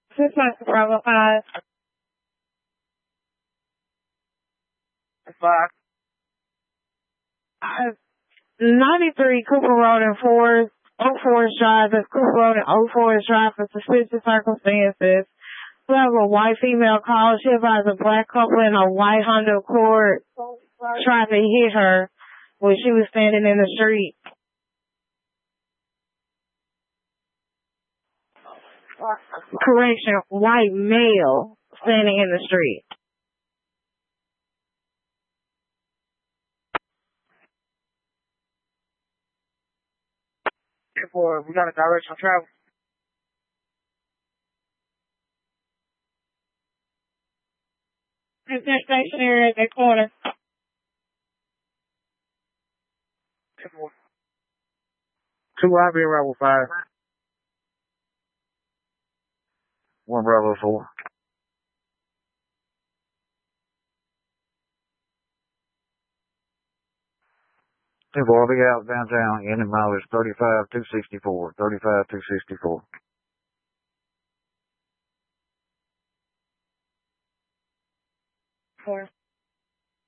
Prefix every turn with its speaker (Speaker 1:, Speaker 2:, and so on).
Speaker 1: 6 months, Bravo 5.
Speaker 2: 5.
Speaker 1: 93 Cooper Road and 4, 04 Drive, that's Cooper Road and 04 Drive for suspicious circumstances. We have a white female call. She advised a black couple in a white Honda Accord tried to hit her when she was standing in the street. Correction, white male standing in the street.
Speaker 2: We got a directional travel.
Speaker 1: It's that stationary at that corner.
Speaker 2: 2 IB Rebel 5. 1 Bravo 4. 2 4, I'll be out downtown. Ending mileage 35,264. 35,264.
Speaker 1: 4.